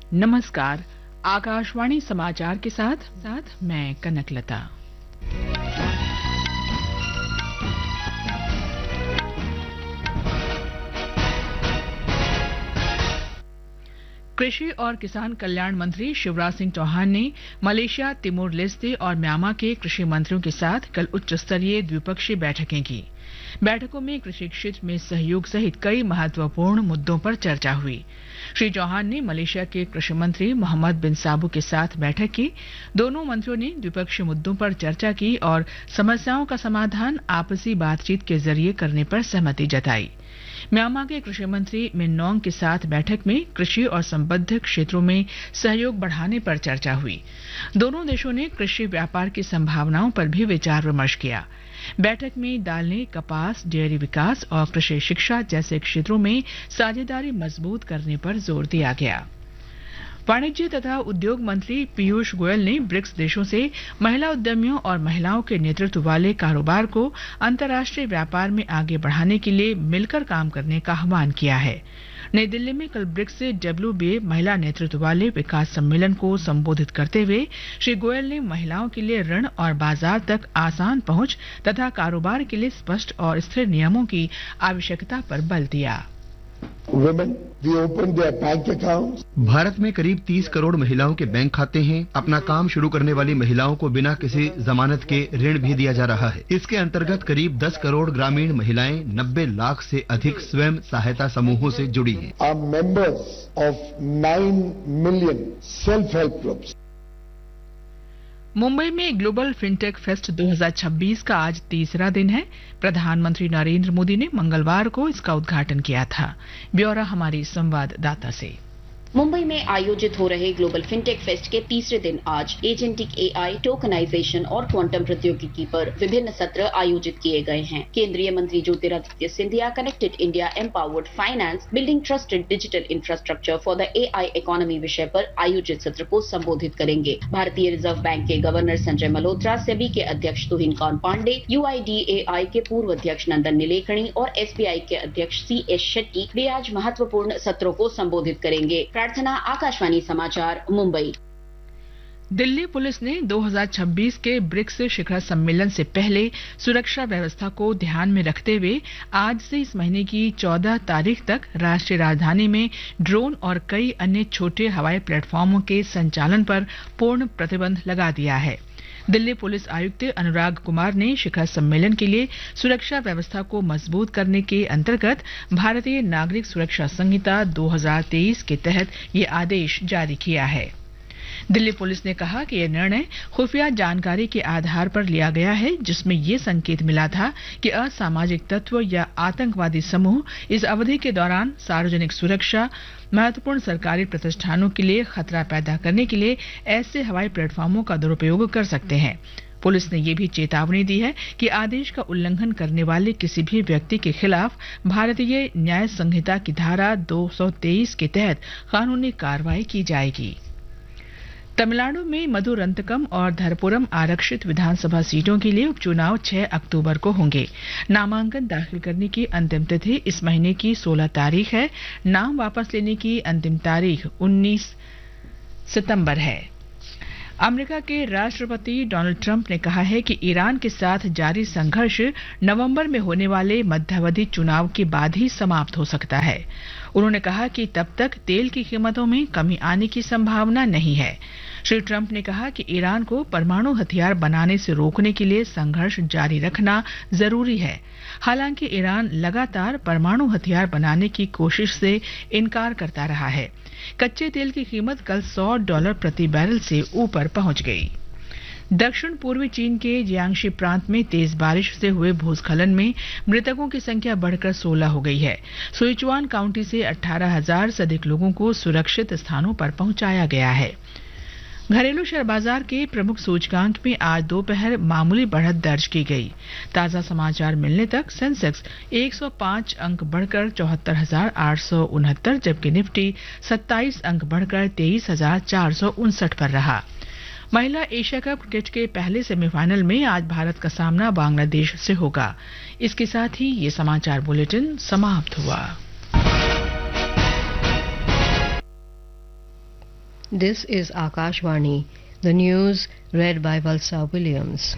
नमस्कार। आकाशवाणी समाचार के साथ मैं कनकलता। कृषि और किसान कल्याण मंत्री शिवराज सिंह चौहान ने मलेशिया, तिमोर लेस्ते और म्यांमार के कृषि मंत्रियों के साथ कल उच्च स्तरीय द्विपक्षीय बैठकें की। बैठकों में कृषि क्षेत्र में सहयोग सहित कई महत्वपूर्ण मुद्दों पर चर्चा हुई। श्री चौहान ने मलेशिया के कृषि मंत्री मोहम्मद बिन साबू के साथ बैठक की। दोनों मंत्रियों ने द्विपक्षीय मुद्दों पर चर्चा की और समस्याओं का समाधान आपसी बातचीत के जरिए करने पर सहमति जताई। म्यांमार के कृषि मंत्री मिन नॉन्ग के साथ बैठक में कृषि और संबद्ध क्षेत्रों में सहयोग बढ़ाने पर चर्चा हुई। दोनों देशों ने कृषि व्यापार की संभावनाओं पर भी विचार विमर्श किया। बैठक में दालें, कपास, डेयरी विकास और कृषि शिक्षा जैसे क्षेत्रों में साझेदारी मजबूत करने पर जोर दिया गया। वाणिज्य तथा उद्योग मंत्री पीयूष गोयल ने ब्रिक्स देशों से महिला उद्यमियों और महिलाओं के नेतृत्व वाले कारोबार को अंतर्राष्ट्रीय व्यापार में आगे बढ़ाने के लिए मिलकर काम करने का आह्वान किया है। नई दिल्ली में कल ब्रिक्स WBA महिला नेतृत्व वाले विकास सम्मेलन को संबोधित करते हुए श्री गोयल ने महिलाओं के लिए ऋण और बाजार तक आसान पहुंच तथा कारोबार के लिए स्पष्ट और स्थिर नियमों की आवश्यकता पर बल दिया। भारत में करीब 30 करोड़ महिलाओं के बैंक खाते हैं। अपना काम शुरू करने वाली महिलाओं को बिना किसी जमानत के ऋण भी दिया जा रहा है। इसके अंतर्गत करीब 10 करोड़ ग्रामीण महिलाएं 90 लाख से अधिक स्वयं सहायता समूहों से जुड़ी हैं। Members of 9 million self help groups. Mumbai में ग्लोबल फिनटेक फेस्ट 2026 का आज तीसरा दिन है। प्रधानमंत्री नरेंद्र मोदी ने मंगलवार को इसका उद्घाटन किया था। ब्यौरा हमारी संवाददाता से। मुंबई में आयोजित हो रहे ग्लोबल फिनटेक फेस्ट के तीसरे दिन आज एजेंटिक AI, टोकनाइजेशन और क्वांटम प्रौद्योगिकी पर विभिन्न सत्र आयोजित किए गए हैं। केंद्रीय मंत्री Jyotiraditya Scindia connected India, empowered finance, building trusted digital infrastructure for the AI economy विषय पर आयोजित सत्र को संबोधित करेंगे। भारतीय रिजर्व बैंक के गवर्नर संजय मल्होत्रा, सेबी के अध्यक्ष तुहिन कांत पांडे, UIDAI के पूर्व अध्यक्ष नंदन नीलेकणी और SBI के अध्यक्ष CS शेट्टी भी आज महत्वपूर्ण सत्रों को संबोधित करेंगे। प्रार्थना, आकाशवाणी समाचार, मुंबई। दिल्ली पुलिस ने 2026 के ब्रिक्स शिखर सम्मेलन से पहले सुरक्षा व्यवस्था को ध्यान में रखते हुए आज से इस महीने की 14 तारीख तक राष्ट्रीय राजधानी में ड्रोन और कई अन्य छोटे हवाई प्लेटफॉर्मों के संचालन पर पूर्ण प्रतिबंध लगा दिया है। दिल्ली पुलिस आयुक्त अनुराग कुमार ने शिखर सम्मेलन के लिए सुरक्षा व्यवस्था को मजबूत करने के अंतर्गत भारतीय नागरिक सुरक्षा संहिता 2023 के तहत ये आदेश जारी किया है। दिल्ली पुलिस ने कहा कि यह निर्णय खुफिया जानकारी के आधार पर लिया गया है, जिसमें ये संकेत मिला था कि असामाजिक तत्व या आतंकवादी समूह इस अवधि के दौरान सार्वजनिक सुरक्षा, महत्वपूर्ण सरकारी प्रतिष्ठानों के लिए खतरा पैदा करने के लिए ऐसे हवाई प्लेटफॉर्मों का दुरुपयोग कर सकते हैं। पुलिस ने यह भी चेतावनी दी है कि आदेश का उल्लंघन करने वाले किसी भी व्यक्ति के खिलाफ भारतीय न्याय संहिता की धारा 223 के तहत कानूनी कार्रवाई की जाएगी। तमिलनाडु में मधुरंतकम और धरपुरम आरक्षित विधानसभा सीटों के लिए उपचुनाव 6 अक्टूबर को होंगे। नामांकन दाखिल करने की अंतिम तिथि इस महीने की 16 तारीख है। नाम वापस लेने की अंतिम तारीख 19 सितंबर है। अमेरिका के राष्ट्रपति डोनाल्ड ट्रंप ने कहा है कि ईरान के साथ जारी संघर्ष नवंबर में होने वाले मध्यावधि चुनाव के बाद ही समाप्त हो सकता है। उन्होंने कहा कि तब तक तेल की कीमतों में कमी आने की संभावना नहीं है। श्री ट्रंप ने कहा कि ईरान को परमाणु हथियार बनाने से रोकने के लिए संघर्ष जारी रखना जरूरी है। हालांकि ईरान लगातार परमाणु हथियार बनाने की कोशिश से इनकार करता रहा है। कच्चे तेल की कीमत कल $100 प्रति बैरल से ऊपर पहुंच गई। दक्षिण पूर्वी चीन के जियांगशी प्रांत में तेज बारिश से हुए भूस्खलन में मृतकों की संख्या बढ़कर 16 हो गई है। सिचुआन काउंटी से 18,000 से अधिक लोगों को सुरक्षित स्थानों पर पहुंचाया गया है। घरेलू शेयर बाजार के प्रमुख सूचकांक में आज दोपहर मामूली बढ़त दर्ज की गई। ताजा समाचार मिलने तक सेंसेक्स 105 अंक बढ़कर 74,869, जबकि निफ्टी 27 अंक बढ़कर 23,459 पर रहा। महिला एशिया कप क्रिकेट के पहले सेमीफाइनल में आज भारत का सामना बांग्लादेश से होगा। इसके साथ ही ये समाचार बुलेटिन समाप्त हुआ। This is Akashvani. The news read by Valsa Williams.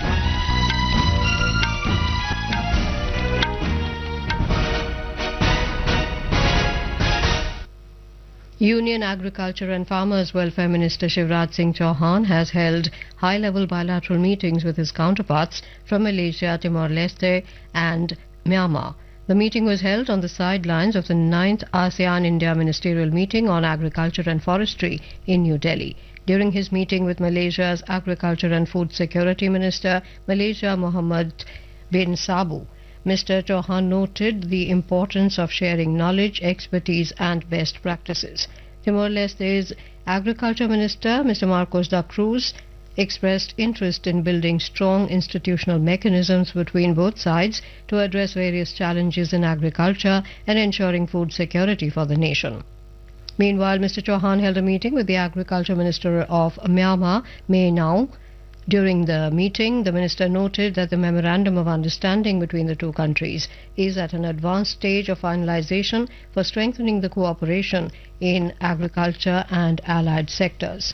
Union Agriculture and Farmers Welfare Minister Shivraj Singh Chauhan has held high-level bilateral meetings with his counterparts from Malaysia, Timor-Leste and Myanmar. The meeting was held on the sidelines of the 9th ASEAN-India Ministerial Meeting on Agriculture and Forestry in New Delhi. During his meeting with Malaysia's Agriculture and Food Security Minister, Malaysia Mohammed bin Sabu, Mr. Chauhan noted the importance of sharing knowledge, expertise and best practices. Timor-Leste's Agriculture Minister, Mr. Marcos da Cruz, expressed interest in building strong institutional mechanisms between both sides to address various challenges in agriculture and ensuring food security for the nation. Meanwhile, Mr. Chauhan held a meeting with the Agriculture Minister of Myanmar, Mae Nau. During the meeting, the minister noted that the Memorandum of Understanding between the two countries is at an advanced stage of finalization for strengthening the cooperation in agriculture and allied sectors.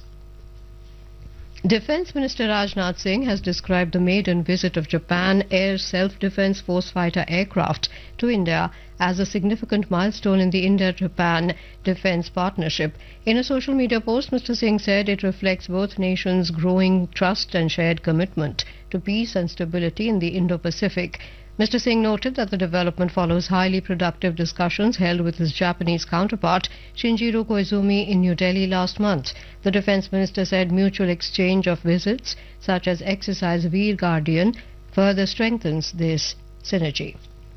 Defence Minister Rajnath Singh has described the maiden visit of Japan Air Self-Defense Force fighter aircraft to India as a significant milestone in the India-Japan defence partnership. In a social media post, Mr. Singh said it reflects both nations' growing trust and shared commitment to peace and stability in the Indo-Pacific. Mr. Singh noted that the development follows highly productive discussions held with his Japanese counterpart Shinjiro Koizumi in New Delhi last month. The defence minister said mutual exchange of visits, such as exercise Veer Guardian, further strengthens this synergy.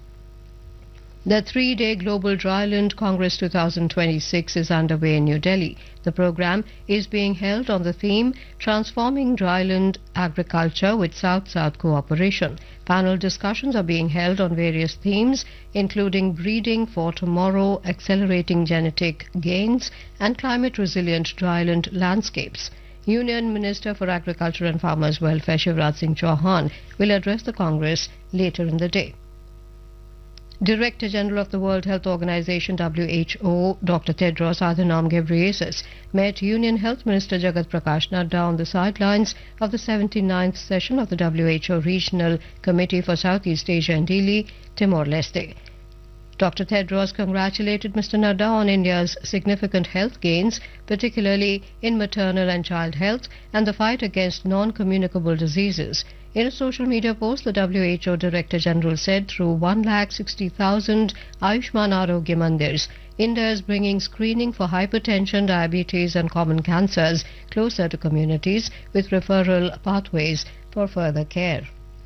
The three-day Global Dryland Congress 2026 is underway in New Delhi. The program is being held on the theme Transforming Dryland Agriculture with South-South Cooperation. Panel discussions are being held on various themes, including breeding for tomorrow, accelerating genetic gains, and climate-resilient dryland landscapes. Union Minister for Agriculture and Farmers Welfare Shivraj Singh Chauhan will address the Congress later in the day. Director General of the World Health Organization WHO, Dr. Tedros Adhanom Ghebreyesus, met Union Health Minister Jagat Prakash Nadda on the sidelines of the 79th session of the WHO Regional Committee for Southeast Asia in Dili, Timor-Leste. Dr. Tedros congratulated Mr. Nadda on India's significant health gains, particularly in maternal and child health and the fight against non-communicable diseases. In a social media post, the WHO Director General said through 160,000 Ayushman Arogya Mandirs, India is bringing screening for hypertension, diabetes and common cancers closer to communities with referral pathways for further care.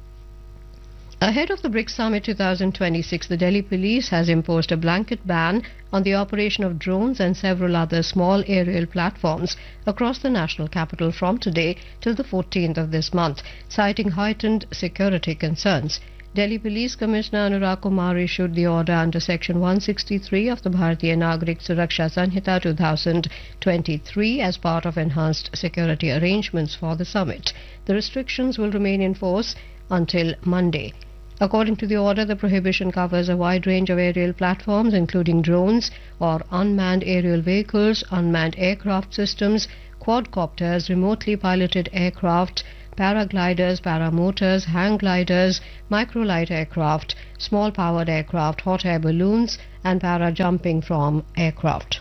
Ahead of the BRICS Summit 2026, the Delhi Police has imposed a blanket ban on the operation of drones and several other small aerial platforms across the national capital from today till the 14th of this month, citing heightened security concerns. Delhi Police Commissioner Anurag Kumar issued the order under Section 163 of the Bharatiya Nagarik Suraksha Sanhita 2023 as part of enhanced security arrangements for the summit. The restrictions will remain in force until Monday. According to the order, the prohibition covers a wide range of aerial platforms, including drones or unmanned aerial vehicles, unmanned aircraft systems, quadcopters, remotely piloted aircraft, paragliders, paramotors, hang gliders, microlight aircraft, small powered aircraft, hot air balloons, and para-jumping from aircraft.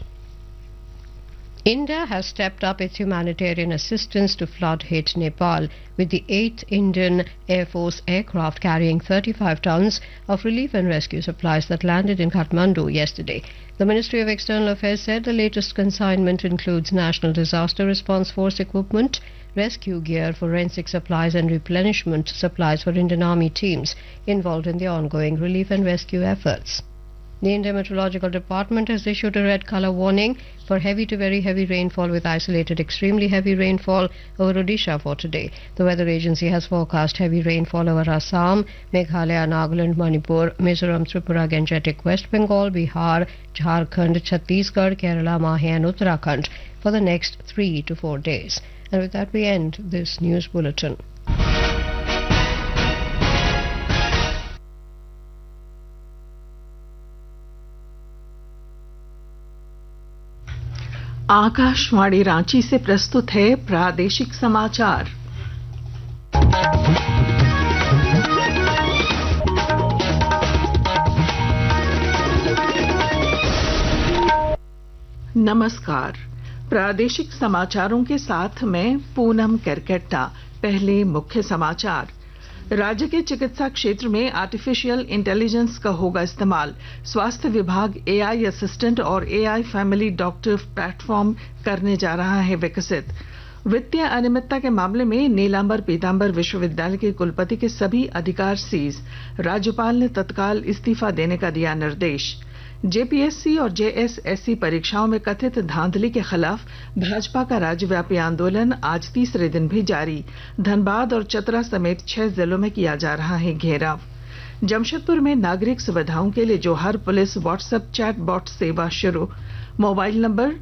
India has stepped up its humanitarian assistance to flood-hit Nepal with the 8th Indian Air Force aircraft carrying 35 tons of relief and rescue supplies that landed in Kathmandu yesterday. The Ministry of External Affairs said the latest consignment includes National Disaster Response Force equipment, rescue gear, forensic supplies and replenishment supplies for Indian Army teams involved in the ongoing relief and rescue efforts. The Indian Meteorological Department has issued a red color warning for heavy to very heavy rainfall with isolated extremely heavy rainfall over Odisha for today. The weather agency has forecast heavy rainfall over Assam, Meghalaya, Nagaland, Manipur, Mizoram, Tripura, Gangetic, West Bengal, Bihar, Jharkhand, Chhattisgarh, Kerala, Mahe and Uttarakhand for the next 3 to 4 days. And with that we end this news bulletin. Akashvani Ranchi से प्रस्तुत है प्रादेशिक समाचार। नमस्कार, प्रादेशिक समाचारों के साथ मैं पूनम करकट्टा। पहले मुख्य समाचार। राज्य के चिकित्सा क्षेत्र में आर्टिफिशियल इंटेलिजेंस का होगा इस्तेमाल। स्वास्थ्य विभाग एआई असिस्टेंट और एआई फैमिली डॉक्टर प्लेटफॉर्म करने जा रहा है विकसित। वित्तीय अनियमितता के मामले में नीलांबर पीतांबर विश्वविद्यालय के कुलपति के सभी अधिकार सीज। राज्यपाल ने तत्काल इस्तीफा देने का दिया निर्देश। जेपीएससी और जेएसएससी परीक्षाओं में कथित धांधली के खिलाफ भाजपा का राज्यव्यापी आंदोलन आज तीसरे दिन भी जारी। धनबाद और चतरा समेत 6 जिलों में किया जा रहा है घेराव। जमशेदपुर में नागरिक सुविधाओं के लिए जोहार पुलिस व्हाट्सएप चैट बॉट सेवा शुरू। मोबाइल नंबर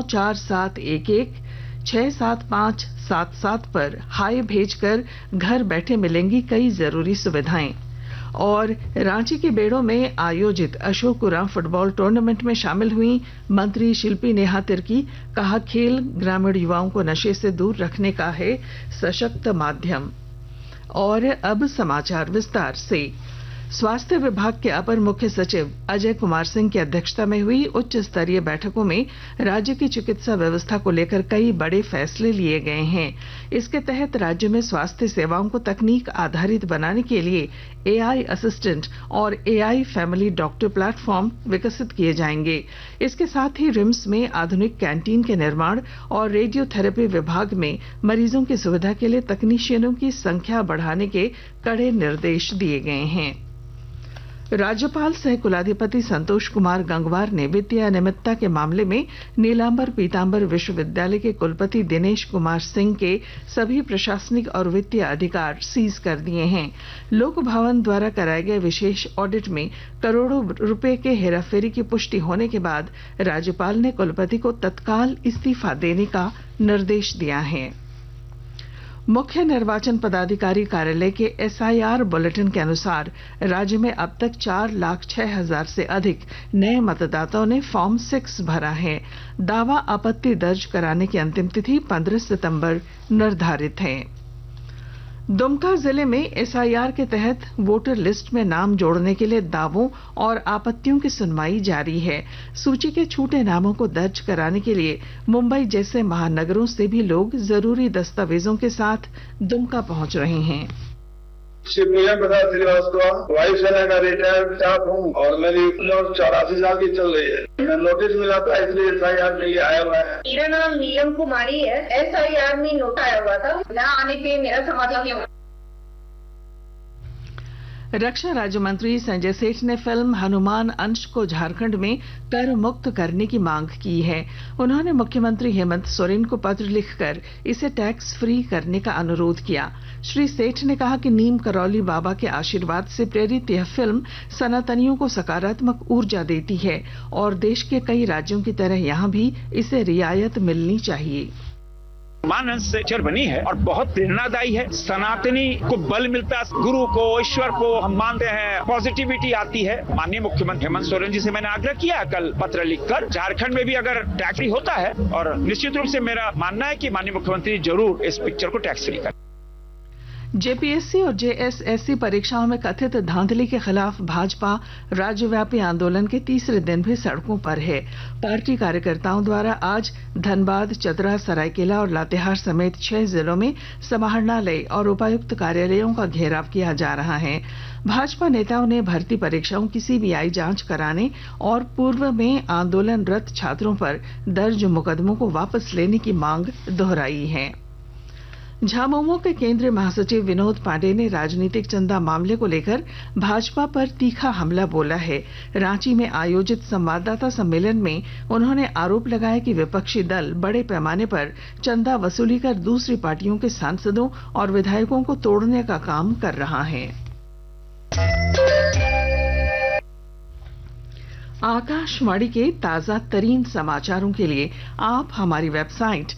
94711675577 पर हाय भेजकर घर बैठे मिलेंगी कई जरूरी सुविधाएं। और रांची के बेड़ो में आयोजित अशोक उरांव फुटबॉल टूर्नामेंट में शामिल हुई मंत्री शिल्पी नेहा तिर्की। कहा, खेल ग्रामीण युवाओं को नशे से दूर रखने का है सशक्त माध्यम। और अब समाचार विस्तार से। स्वास्थ्य विभाग के अपर मुख्य सचिव अजय कुमार सिंह की अध्यक्षता में हुई उच्च स्तरीय बैठकों में राज्य की चिकित्सा व्यवस्था को लेकर कई बड़े फैसले लिए गए हैं। इसके तहत राज्य में स्वास्थ्य सेवाओं को तकनीक आधारित बनाने के लिए एआई असिस्टेंट और एआई फैमिली डॉक्टर प्लेटफॉर्म विकसित किए जाएंगे। इसके साथ ही रिम्स में आधुनिक कैंटीन के निर्माण और रेडियोथेरेपी विभाग में मरीजों की सुविधा के लिए तकनीशियनों की संख्या बढ़ाने के कड़े निर्देश दिए गए हैं। राज्यपाल सह कुलाधिपति संतोष कुमार गंगवार ने वित्तीय अनियमितता के मामले में नीलांबर पीतांबर विश्वविद्यालय के कुलपति दिनेश कुमार सिंह के सभी प्रशासनिक और वित्तीय अधिकार सीज कर दिए हैं। लोक भवन द्वारा कराए गए विशेष ऑडिट में करोड़ों रुपए के हेराफेरी की पुष्टि होने के बाद राज्यपाल ने कुलपति को तत्काल इस्तीफा देने का निर्देश दिया है। मुख्य निर्वाचन पदाधिकारी कार्यालय के एसआईआर बुलेटिन के अनुसार राज्य में अब तक 4,06,000 से अधिक नए मतदाताओं ने फॉर्म 6 भरा है। दावा आपत्ति दर्ज कराने की अंतिम तिथि 15 सितंबर निर्धारित है। दुमका जिले में एसआईआर के तहत वोटर लिस्ट में नाम जोड़ने के लिए दावों और आपत्तियों की सुनवाई जारी है। सूची के छूटे नामों को दर्ज कराने के लिए मुंबई जैसे महानगरों से भी लोग जरूरी दस्तावेजों के साथ दुमका पहुंच रहे हैं। श्री प्रियम प्रसाद श्रीवास्तव, वायुसेना का रिटायर्ड स्टाफ हूँ और मेरी उम्र 84 साल की चल रही है। नोटिस मिला था इसलिए एसआईआर के लिए आया हुआ है। मेरा नाम नीलम कुमारी है। एसआईआर में नोट आया हुआ था, न आने पे मेरा समाधान नहीं हुआ। रक्षा राज्य मंत्री संजय सेठ ने फिल्म हनुमान अंश को झारखंड में कर मुक्त करने की मांग की है। उन्होंने मुख्यमंत्री हेमंत सोरेन को पत्र लिखकर इसे टैक्स फ्री करने का अनुरोध किया। श्री सेठ ने कहा कि नीम करौली बाबा के आशीर्वाद से प्रेरित यह फिल्म सनातनियों को सकारात्मक ऊर्जा देती है और देश के कई राज्यों की तरह यहां भी इसे रियायत मिलनी चाहिए। मानस से पिक्चर बनी है और बहुत प्रेरणादायी है। सनातनी को बल मिलता है, गुरु को, ईश्वर को हम मानते हैं, पॉजिटिविटी आती है। माननीय मुख्यमंत्री हेमंत सोरेन जी से मैंने आग्रह किया कल पत्र लिखकर, झारखंड में भी अगर टैक्स फ्री होता है, और निश्चित रूप से मेरा मानना है कि माननीय मुख्यमंत्री जरूर इस पिक्चर को टैक्स फ्री करें। जेपीएससी और जेएसएससी परीक्षाओं में कथित धांधली के खिलाफ भाजपा राज्यव्यापी आंदोलन के तीसरे दिन भी सड़कों पर है। पार्टी कार्यकर्ताओं द्वारा आज धनबाद, चतरा, सरायकेला और लातेहार समेत 6 जिलों में समाहरणालय और उपायुक्त कार्यालयों का घेराव किया जा रहा है। भाजपा नेताओं ने भर्ती परीक्षाओं की सीबीआई जांच कराने और पूर्व में आंदोलनरत छात्रों पर दर्ज मुकदमों को वापस लेने की मांग दोहराई है। झामुमो के केंद्रीय महासचिव विनोद पांडे ने राजनीतिक चंदा मामले को लेकर भाजपा पर तीखा हमला बोला है। रांची में आयोजित संवाददाता सम्मेलन में उन्होंने आरोप लगाया कि विपक्षी दल बड़े पैमाने पर चंदा वसूली कर दूसरी पार्टियों के सांसदों और विधायकों को तोड़ने का काम कर रहा है। आकाशवाणी के ताजा तरीन समाचारों के लिए आप हमारी वेबसाइट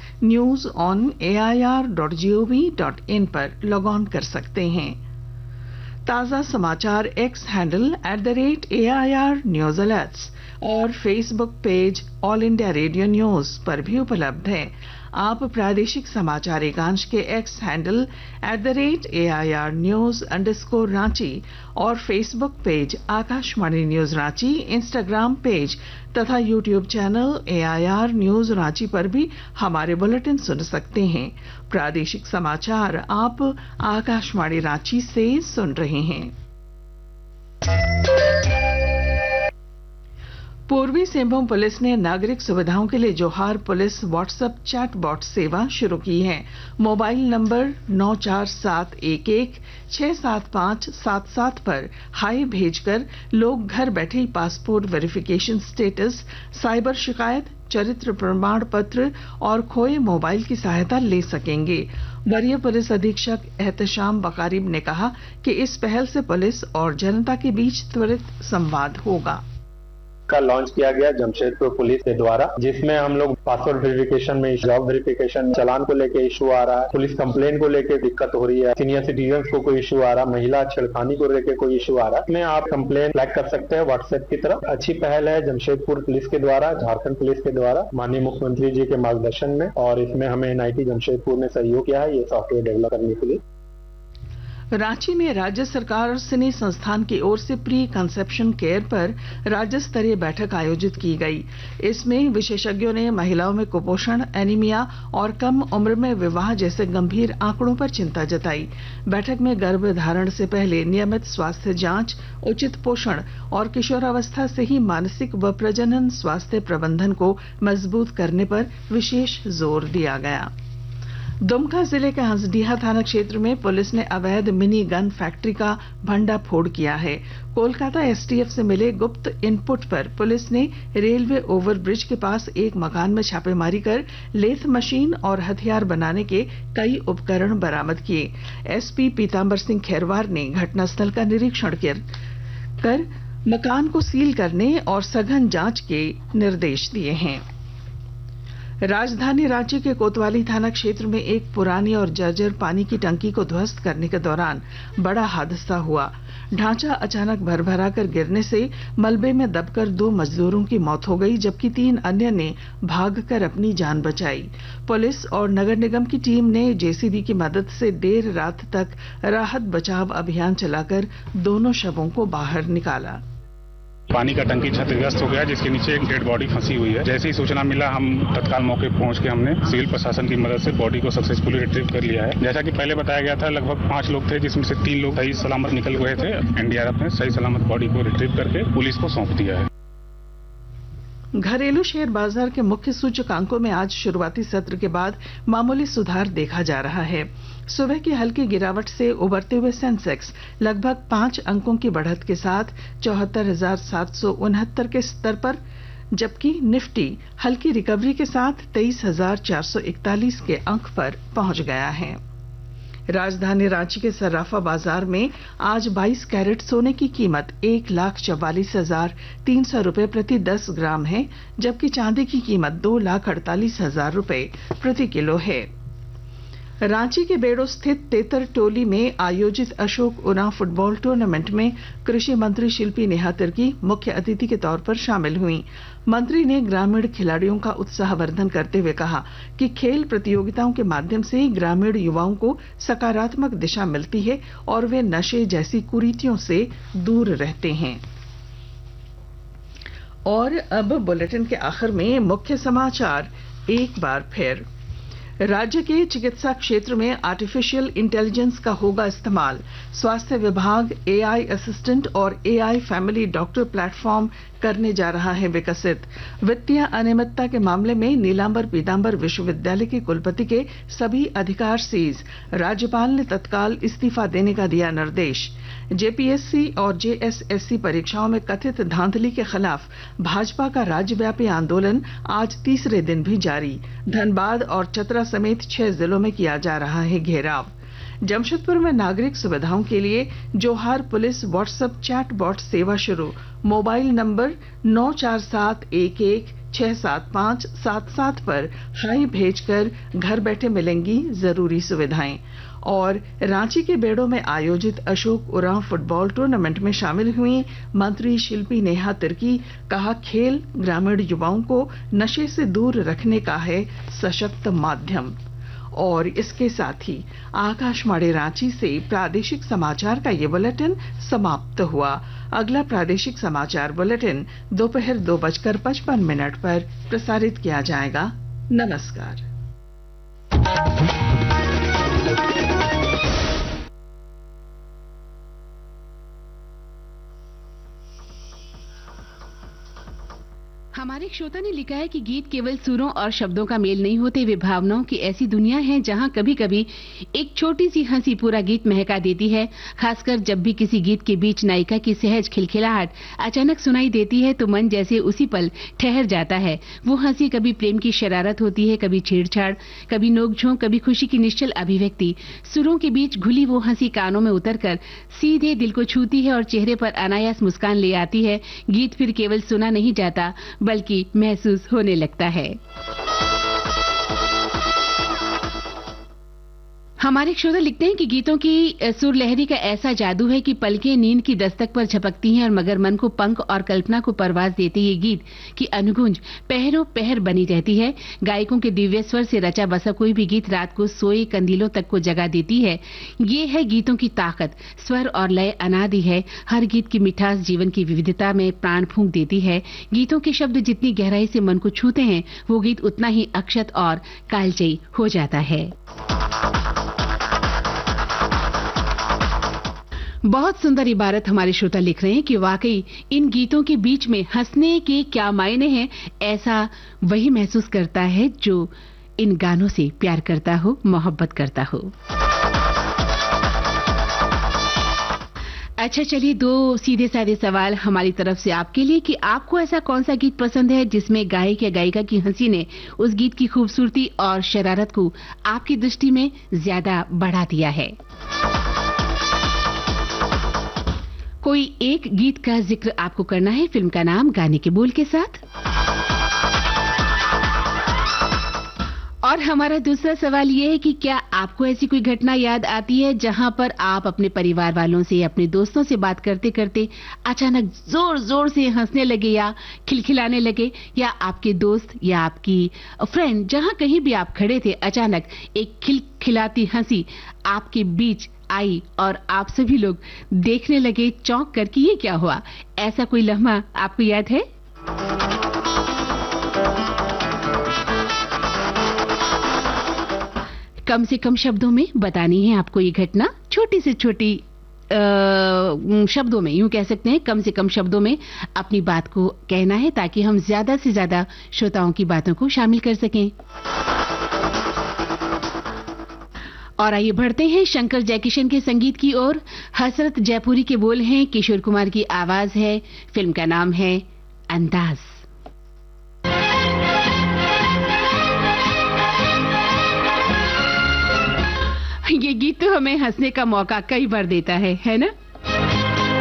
news.on.air.gov.in पर लॉग ऑन कर सकते हैं। ताजा समाचार x handle @AIR News Alerts और Facebook page all India radio news पर भी उपलब्ध है। आप प्रादेशिक समाचार एकांश के x handle @AIR News_ Ranchi और Facebook page Akashvani news Ranchi, Instagram page तथा YouTube channel AIR news Ranchi पर भी हमारे बुलेटिन सुन सकते हैं। प्रादेशिक समाचार आप आकाशवाणी रांची से सुन रहे हैं। पूर्वी सिंहभूम पुलिस ने नागरिक सुविधाओं के लिए जोहार पुलिस व्हाट्सएप चैट बॉट सेवा शुरू की है। मोबाइल नंबर 9471167577 पर हाई भेजकर लोग घर बैठे ही पासपोर्ट वेरिफिकेशन स्टेटस, साइबर शिकायत, चरित्र प्रमाण पत्र और खोए मोबाइल की सहायता ले सकेंगे। वरीय पुलिस अधीक्षक एहतशाम बकारिब ने कहा कि इस पहल से पुलिस और जनता के बीच त्वरित संवाद होगा। का लॉन्च किया गया जमशेदपुर पुलिस के द्वारा, जिसमें हम लोग पासवर्ड वेरिफिकेशन में, जॉब वेरिफिकेशन, चालान को लेके इशू आ रहा है, पुलिस कंप्लेन को लेके दिक्कत हो रही है, सीनियर सिटीजन को कोई इशू आ रहा है, महिला छेड़खानी को लेके कोई इशू आ रहा है, इसमें आप कंप्लेन फ्लैग कर सकते हैं व्हाट्सएप की तरफ। अच्छी पहल है जमशेदपुर पुलिस के द्वारा, झारखंड पुलिस के द्वारा, माननीय मुख्यमंत्री जी के मार्गदर्शन में, और इसमें हमें NIT जमशेदपुर ने सहयोग किया है ये सॉफ्टवेयर डेवलप करने के लिए। रांची में राज्य सरकार और सिनी संस्थान की ओर से प्री कंसेप्शन केयर पर राज्य स्तरीय बैठक आयोजित की गई। इसमें विशेषज्ञों ने महिलाओं में कुपोषण, एनीमिया और कम उम्र में विवाह जैसे गंभीर आंकड़ों पर चिंता जताई। बैठक में गर्भधारण से पहले नियमित स्वास्थ्य जांच, उचित पोषण और किशोरावस्था से ही मानसिक व प्रजनन स्वास्थ्य प्रबंधन को मजबूत करने पर विशेष जोर दिया गया। दुमका जिले के हंसडीहा थाना क्षेत्र में पुलिस ने अवैध मिनी गन फैक्ट्री का भंडाफोड़ किया है। कोलकाता STF से मिले गुप्त इनपुट पर पुलिस ने रेलवे ओवरब्रिज के पास एक मकान में छापेमारी कर लेथ मशीन और हथियार बनाने के कई उपकरण बरामद किए। SP पीतांबर सिंह खैरवार ने घटनास्थल का निरीक्षण कर मकान को सील करने और सघन जांच के निर्देश दिए हैं। राजधानी रांची के कोतवाली थाना क्षेत्र में एक पुरानी और जर्जर पानी की टंकी को ध्वस्त करने के दौरान बड़ा हादसा हुआ। ढांचा अचानक भरभरा कर गिरने से मलबे में दबकर 2 मजदूरों की मौत हो गई, जबकि 3 अन्य ने भागकर अपनी जान बचाई। पुलिस और नगर निगम की टीम ने JCB की मदद से देर रात तक राहत बचाव अभियान चलाकर दोनों शवों को बाहर निकाला। पानी का टंकी क्षतिग्रस्त हो गया, जिसके नीचे एक डेड बॉडी फंसी हुई है। जैसे ही सूचना मिला, हम तत्काल मौके पर पहुंच के हमने सिविल प्रशासन की मदद से बॉडी को सक्सेसफुली रिट्रीव कर लिया है। जैसा कि पहले बताया गया था, लगभग 5 लोग थे, जिसमें से 3 लोग सही सलामत निकल गए थे। NDRF ने सही सलामत बॉडी को रिट्रीव करके पुलिस को सौंप दिया है। घरेलू शेयर बाजार के मुख्य सूचकांकों में आज शुरुआती सत्र के बाद मामूली सुधार देखा जा रहा है। सुबह की हल्की गिरावट से उबरते हुए सेंसेक्स लगभग 5 अंकों की बढ़त के साथ 74,769 के स्तर पर, जबकि निफ्टी हल्की रिकवरी के साथ 23,441 के अंक पर पहुंच गया है। राजधानी रांची के सर्राफा बाजार में आज 22 कैरेट सोने की कीमत 1,44,300 रुपए प्रति 10 ग्राम है, जबकि चांदी की कीमत 2,48,000 रुपए प्रति किलो है। रांची के बेड़ो स्थित तेतर टोली में आयोजित अशोक उरांव फुटबॉल टूर्नामेंट में कृषि मंत्री शिल्पी नेहा तिर्की मुख्य अतिथि के तौर पर शामिल हुई। मंत्री ने ग्रामीण खिलाड़ियों का उत्साहवर्धन करते हुए कहा कि खेल प्रतियोगिताओं के माध्यम से ग्रामीण युवाओं को सकारात्मक दिशा मिलती है और वे नशे जैसी कुरीतियों से दूर रहते हैं। और अब बुलेटिन के आखिर में मुख्य समाचार एक बार फिर। राज्य के चिकित्सा क्षेत्र में आर्टिफिशियल इंटेलिजेंस का होगा इस्तेमाल। स्वास्थ्य विभाग AI असिस्टेंट और AI फैमिली डॉक्टर प्लेटफॉर्म करने जा रहा है विकसित। वित्तीय अनियमितता के मामले में नीलांबर पीतांबर विश्वविद्यालय के कुलपति के सभी अधिकार सीज। राज्यपाल ने तत्काल इस्तीफा देने का दिया निर्देश। JPSC और JSSC परीक्षाओं में कथित धांधली के खिलाफ भाजपा का राज्यव्यापी आंदोलन आज तीसरे दिन भी जारी। धनबाद और चतरा समेत 6 जिलों में किया जा रहा है घेराव। जमशेदपुर में नागरिक सुविधाओं के लिए जोहार पुलिस व्हाट्सएप चैट बॉट सेवा शुरू। मोबाइल नंबर 9471167577 पर हाई भेजकर घर बैठे मिलेंगी जरूरी सुविधाएं। और रांची के बेड़ो में आयोजित अशोक उरांव फुटबॉल टूर्नामेंट में शामिल हुई मंत्री शिल्पी नेहा तिर्की। कहा, खेल ग्रामीण युवाओं को नशे से दूर रखने का है सशक्त माध्यम। और इसके साथ ही आकाशवाणी रांची से प्रादेशिक समाचार का ये बुलेटिन समाप्त हुआ। अगला प्रादेशिक समाचार बुलेटिन दोपहर 2:55 पर प्रसारित किया जाएगा। नमस्कार। हमारे एक श्रोता ने लिखा है कि गीत केवल सुरों और शब्दों का मेल नहीं होते, वे भावनाओं की ऐसी दुनिया है जहां कभी कभी एक छोटी सी हंसी पूरा गीत महका देती है। खासकर जब भी किसी गीत के बीच नायिका की सहज खिलखिलाहट अचानक सुनाई देती है तो मन जैसे उसी पल ठहर जाता है। वो हंसी कभी प्रेम की शरारत होती है, कभी छेड़छाड़, कभी नोकझोंक, कभी खुशी की निश्चल अभिव्यक्ति। सुरों के बीच घुली वो हंसी कानों में उतरकर सीधे दिल को छूती है और चेहरे पर अनायास मुस्कान ले आती है। गीत फिर केवल सुना नहीं जाता बल्कि महसूस होने लगता है। हमारे श्रोता लिखते हैं कि गीतों की सुर लहरी का ऐसा जादू है कि पलकें नींद की दस्तक पर झपकती हैं और मगर मन को पंख और कल्पना को परवाज देते ये गीत की अनुगूंज पहरों पहर बनी रहती है। गायकों के दिव्य स्वर से रचा बसा कोई भी गीत रात को सोए कंदीलों तक को जगा देती है। ये है गीतों की ताकत। स्वर और लय अनादि है। हर गीत की मिठास जीवन की विविधता में प्राण फूंक देती है। गीतों के शब्द जितनी गहराई से मन को छूते हैं वो गीत उतना ही अक्षत और कालजयी हो जाता है। बहुत सुंदर इबारत हमारे श्रोता लिख रहे हैं कि वाकई इन गीतों के बीच में हंसने के क्या मायने हैं, ऐसा वही महसूस करता है जो इन गानों से प्यार करता हो, मोहब्बत करता हो। अच्छा, चलिए दो सीधे साधे सवाल हमारी तरफ से आपके लिए कि आपको ऐसा कौन सा गीत पसंद है जिसमें गायक या गायिका की हंसी ने उस गीत की खूबसूरती और शरारत को आपकी दृष्टि में ज्यादा बढ़ा दिया है। कोई एक गीत का जिक्र आपको करना है, फिल्म का नाम, गाने के बोल के साथ। और हमारा दूसरा सवाल ये है कि क्या आपको ऐसी कोई घटना याद आती है जहां पर आप अपने परिवार वालों से, अपने दोस्तों से बात करते करते अचानक जोर जोर से हंसने लगे या खिलखिलाने लगे, या आपके दोस्त या आपकी फ्रेंड जहां कहीं भी आप खड़े थे अचानक एक खिलखिलाती हंसी आपके बीच आई और आप सभी लोग देखने लगे चौंक कर कि ये क्या हुआ? ऐसा कोई लम्हा आपको याद है? कम से कम शब्दों में बतानी है आपको ये घटना, छोटी से छोटी शब्दों में, यूं कह सकते हैं कम से कम शब्दों में अपनी बात को कहना है ताकि हम ज्यादा से ज्यादा श्रोताओं की बातों को शामिल कर सकें। और आइए बढ़ते हैं शंकर जयकिशन के संगीत की ओर। हसरत जयपुरी के बोल हैं, किशोर कुमार की आवाज है, फिल्म का नाम है अंदाज। ये गीत तो हमें हंसने का मौका कई बार देता है ना?